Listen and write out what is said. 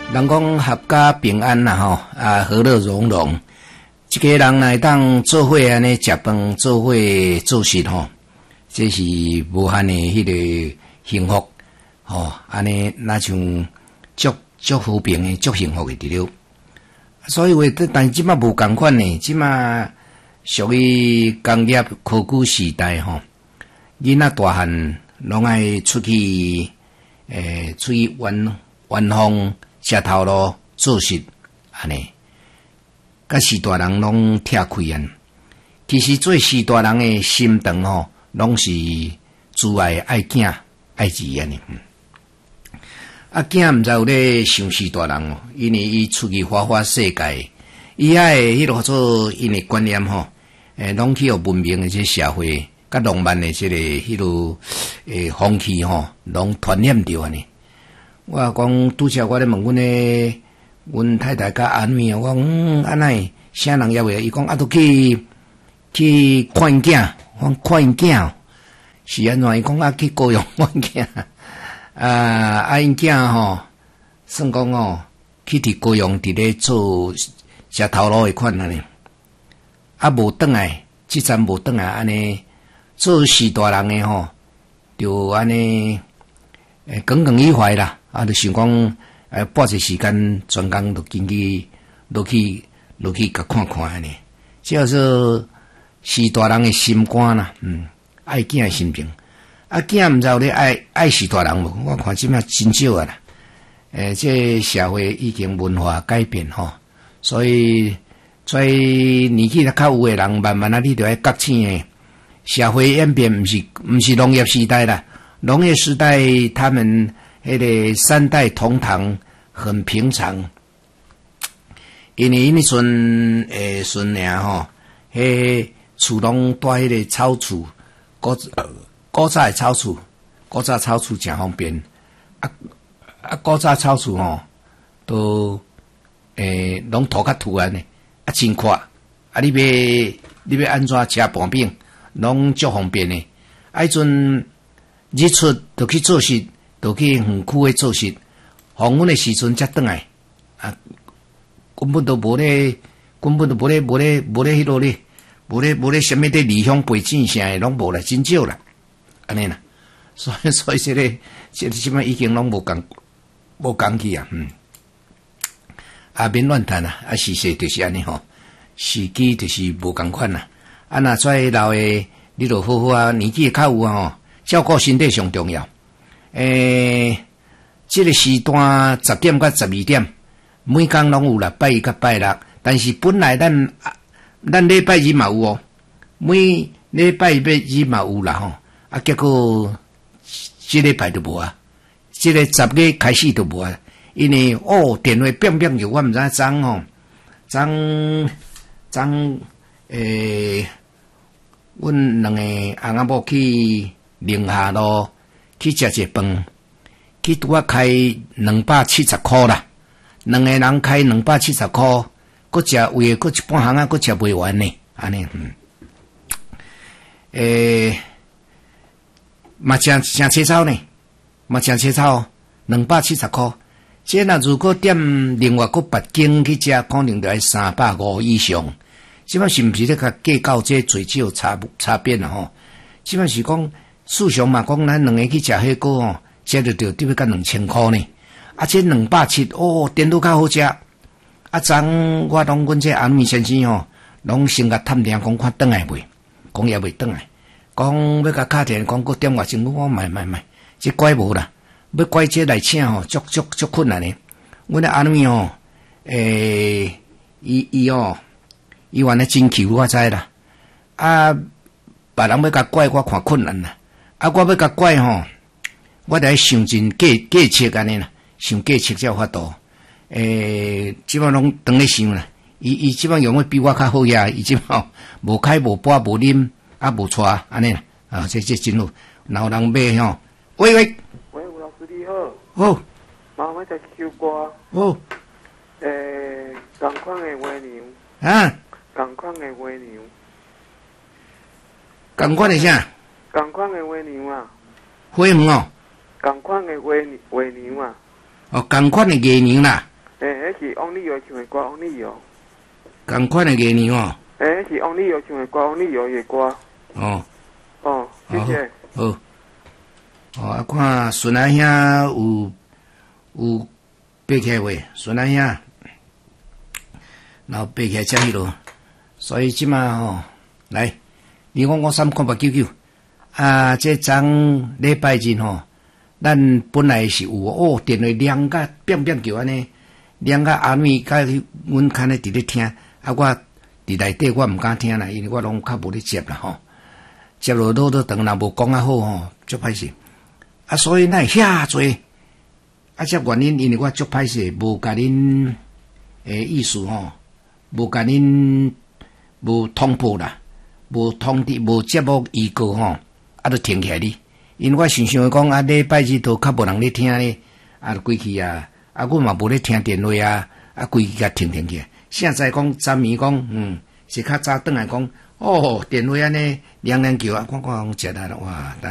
人讲合家平安啦吼，和乐融融。一个人来当做伙安尼食饭，做伙做事吼，这是无限的迄个幸福吼。安尼那像足和平的，足幸福的对了。所以话，但即马无共款呢，即马属于工业科技时代吼，囡仔大汉拢爱出去远方吃头路做事安尼。甲士大人拢拆开啊！其实做士大人的心肠吼，拢是自爱囝爱儿安尼。囝毋知有咧想士大人哦，因为伊出去花世界，伊爱迄落做因的观念吼，拢去互文明的这社会，甲浪漫的这个迄落风气吼，拢传染着安尼。我讲拄则我咧问阮太太甲阿妹，我讲安尼啥人也袂，伊讲都去看因囝，我看因囝是安怎？伊讲去高阳看因囝，因囝吼，算讲哦，去伫高阳伫咧做食头路的款安尼，无转来，即站无转来安尼，做士大人的吼，就安尼耿耿于怀啦，就想讲。拨一时间，专工就进去落去甲看看安尼，这叫做士大人的心肝啦，爱囝的心情。囝毋知有咧爱士大人无？我看即摆真少啊啦。这社会已经文化改变吼，所以在年纪较有诶人，慢慢你就要觉醒诶。社会演变毋是农业时代啦，农业时代他们。迄个三代同堂很平常，因为迄阵孙娘吼，迄厝拢带迄个草厝，古早的草厝，古早草厝真方便。古早草厝吼，都拢土较土安尼，真快。你要安怎车搬饼，拢足方便的。迄阵日出就去做事。都去园区诶做事，黄昏诶时阵才转来，根本都无咧迄落咧，无咧什么的离乡背井啥诶，拢无啦，真少啦，安尼啦。所以这个即摆已经拢无讲去啊，免乱谈啊，时势就是安尼吼，时机就是无共款啦。若再老诶，你著好好啊，年纪较有啊吼，照顾身体上重要。这个时段10点到12点，每工拢有啦，拜一甲拜六。但是本来咱礼拜日嘛有哦，每礼拜日嘛有啦吼。结果这礼拜就无啊，这个10月开始就无啊，因为电话乒乒叫我毋知影昨吼，阮两个翁仔某去宁夏路。去食一饭，去拄啊开270块啦，两个人开270块，搁食位搁一半行啊，搁食袂完呢，安尼嘛真青草呢，嘛真青草，270块。这若如果点另外搁别间去食，可能就要350以上。即摆是毋是咧甲计较这最少差别啦吼？即摆是讲。事实上嘛，讲咱两个去食迄个哦，食着着得要甲2000块呢。这270颠倒较好食。昨我拢阮这阿米先生吼，拢先甲探听讲看转来袂，讲也袂转来，讲要甲敲电讲搁点外钟，我卖，这怪无啦，要怪这来请吼，足困难的。阮的阿米吼，伊原来真求我知啦，别人要甲怪我看困难啦。我要甲怪吼，我得想尽计策安尼啦，想计策才有法度。即摆拢当咧想啦，伊即摆用的比我较好呀，伊即摆无开无拔无啉无带安尼啦，这真好。然后人买吼，喂， 吴老师你好， 好， 麻烦再唱歌， 好， 同款的花娘，同款的花娘， 同款的啥？ 同款的花娘啊， 花娘哦， 同款的花娘啊， 同款的艺娘啦， 迄是王力友唱的歌，王力友。 同款的艺人哦。 迄是王力友唱的歌，王力友的歌。 哦。 哦，谢谢。 好。哦，看孙阿兄有爬起话，孙阿兄，然后爬起接迄落，所以即马吼，来，你讲我39899啊，这昨礼拜日吼，咱本来是有电话亮甲变叫安尼，亮甲阿妹甲阮看咧伫咧听，啊，我伫内底我毋敢听啦，因为我拢较无咧接啦吼，接落都等若无讲啊好吼，足歹势。啊，所以咱遐侪，啊，这原因因为我足歹势，无甲恁意思吼，无甲恁无通报啦，无通知，无节目预告吼，啊，就停起来哩。因为我想讲啊，礼拜日都较无人咧听咧，啊，规去啊，啊，阮嘛无咧听电话啊，啊，规去甲停起来。现在讲昨暝讲，是较早转来讲，电话安尼亮叫啊，我讲食来了哇。